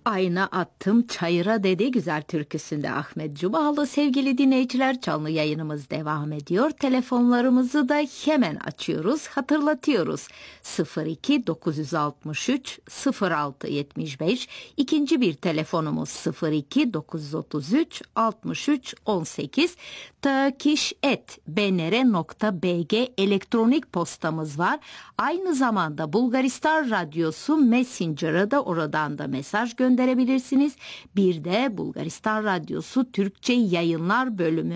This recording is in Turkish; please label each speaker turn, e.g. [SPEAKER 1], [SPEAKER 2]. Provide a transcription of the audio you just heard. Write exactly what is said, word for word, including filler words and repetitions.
[SPEAKER 1] Ayna attım çayıra dedi güzel türküsünde Ahmet Cumalı. Sevgili dinleyiciler, canlı yayınımız devam ediyor. Telefonlarımızı da hemen açıyoruz, hatırlatıyoruz. sıfır iki dokuz altı üç sıfır altı yetmiş beş. İkinci bir telefonumuz sıfır iki dokuz otuz üç altmış üç on sekiz. takiş et b n r nokta b g elektronik postamız var. Aynı zamanda Bulgaristan Radyosu Messenger'a da oradan da mesaj gönderebilirsiniz. Bir de Bulgaristan Radyosu Türkçe Yayınlar bölümü